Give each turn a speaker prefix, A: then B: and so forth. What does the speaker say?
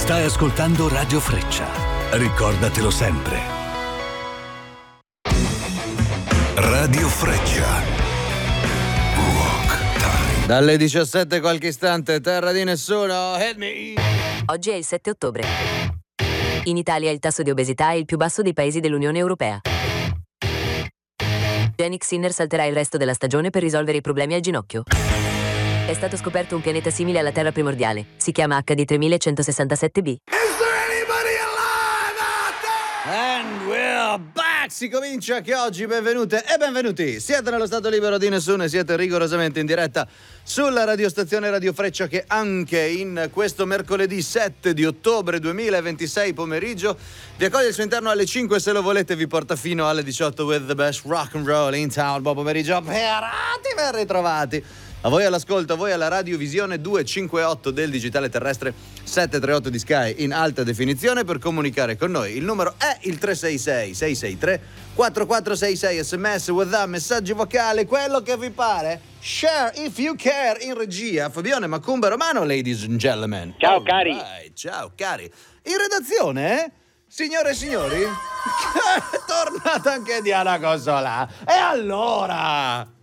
A: Stai ascoltando Radio Freccia. Ricordatelo sempre. Radio Freccia. Rock Time.
B: Dalle 17 qualche istante, terra di nessuno. Hit me.
C: Oggi è il 7 ottobre. In Italia il tasso di obesità è il più basso dei paesi dell'Unione Europea. Jannik Sinner salterà il resto della stagione per risolvere i problemi al ginocchio. È stato scoperto un pianeta simile alla Terra primordiale. Si chiama HD 3167b.
B: And we're back! Si comincia che oggi, benvenute e benvenuti. Siete nello stato libero di nessuno e siete rigorosamente in diretta sulla radiostazione Radio Freccia, che anche in questo mercoledì 7 di ottobre 2026 pomeriggio vi accoglie al suo interno alle 5 se lo volete, vi porta fino alle 18 with the best rock and roll in town. Buon pomeriggio, perati, ben ritrovati. A voi all'ascolto, a voi alla radiovisione 258 del digitale terrestre 738 di Sky in alta definizione. Per comunicare con noi il numero è il 366-663-4466, sms, WhatsApp, messaggi vocali, quello che vi pare. Share if you care. In regia Fabione Macumba Romano, ladies and gentlemen.
D: Ciao cari.
B: Right, ciao cari. In redazione, signore e signori, è tornata anche Diana Cossolà. E allora...